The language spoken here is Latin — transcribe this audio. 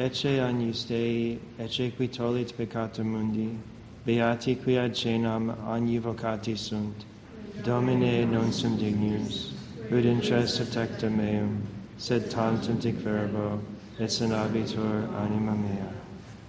ecce agnus Dei, ecce qui tollit peccata mundi, beati qui ad cenam agnivocati sunt. Domine non sum dignus, ut intres tecta meum, sed tantum dic verbo, et sanabitur anima mea.